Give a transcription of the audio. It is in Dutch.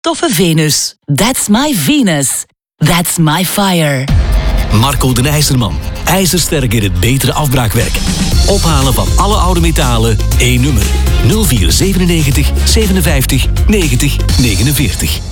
toffe Venus. That's my Venus. That's my fire. Marco den IJzerman. IJzersterk in het betere afbraakwerk. Ophalen van alle oude metalen. 1 nummer. 0497 57 90 49.